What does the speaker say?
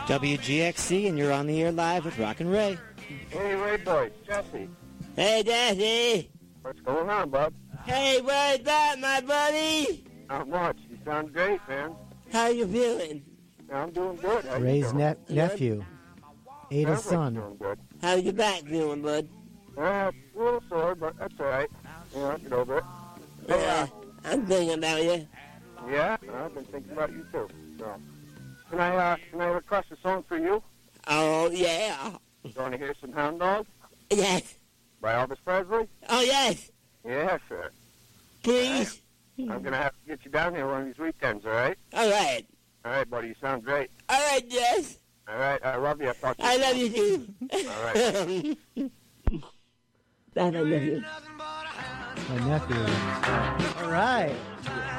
WGXC, and you're on the air live with Rockin' Ray. Hey, Ray boy, Jesse. Hey, Jesse. What's going on, bub? Hey, what's up, my buddy? Not much. You sound great, man. How you feeling? I'm doing good. How Ray's you doing? nephew. Ada's son. Doing good. How's your back feeling, bud? A little sore, but that's all right. I'll get over it. Yeah, I'm thinking about you. Yeah, I've been thinking about you too. So, can I request a song for you? Oh, yeah. You want to hear some Hound Dog Yes. by Elvis Presley? Oh, yes. Yeah, sure. Please. I'm gonna have to get you down here one of these weekends. All right? All right. All right, buddy. You sound great. All right, Jess. All right. I love you. I'll talk to you. I love you, too. All right. Dad, I love you. My nephew. All right.